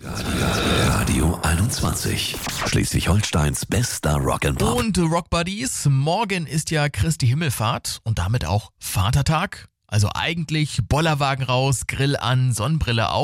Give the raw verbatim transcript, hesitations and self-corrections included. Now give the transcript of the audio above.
Radio einundzwanzig. Schleswig-Holsteins bester Rock'n'Pop. Und Rock Buddies, morgen ist ja Christi Himmelfahrt und damit auch Vatertag. Also eigentlich Bollerwagen raus, Grill an, Sonnenbrille auf.